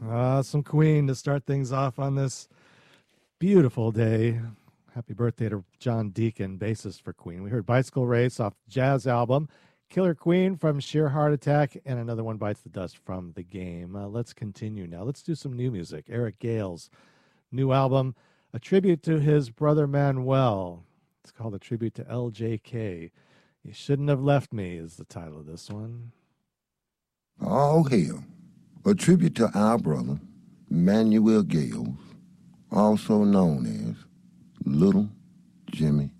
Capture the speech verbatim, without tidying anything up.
Uh, some Queen to start things off on this beautiful day. Happy birthday to John Deacon, bassist for Queen. We heard Bicycle Race off the Jazz album, Killer Queen from Sheer Heart Attack, and another one, Bites the Dust, from The Game. Uh, let's continue now. Let's do some new music. Eric Gales' new album, a tribute to his brother Manuel. It's called A Tribute to L J K. You Shouldn't Have Left Me is the title of this one. All hail. A tribute to our brother, Manuel Gales, also known as Little Jimmy